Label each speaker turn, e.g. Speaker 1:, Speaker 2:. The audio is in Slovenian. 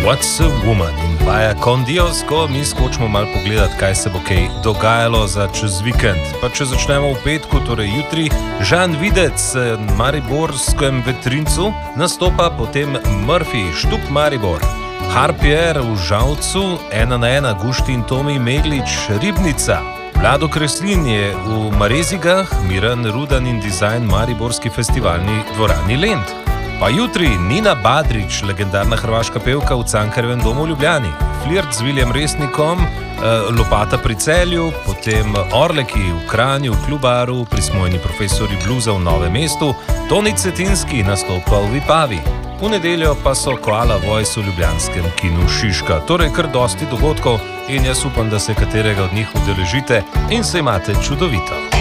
Speaker 1: What's a Woman in Vaja con Dios, ko mi skočimo malo pogledati, kaj se bo kaj dogajalo za čez vikend. Pa če začnemo v petku, torej jutri, Žan Videc v mariborskem Vetrincu nastopa, potem Murphy, Štup Maribor, Harpier v Žalcu, 1:1, Guštin Tomi Meglič, Ribnica, Vlado Kreslin je v Marezigah, Miran Rudan in Dizajn Mariborski festivalni dvorani Lent. Pa jutri Nina Badrič, legendarna hrvaška pevka v Cankarjevem domu v Ljubljani, Flirt z Viljem Resnikom, Lopata pri Celju, potem Orleki v Kranju, v Klubaru, Prismojni profesori bluza v Novem mestu, Toni Cetinski nastopa v Vipavi. V nedeljo pa so Koala Voice v ljubljanskem kinu Šiška. Torej kar dosti dogodkov in jaz upam, da se katerega od njih udeležite in se imate čudovito.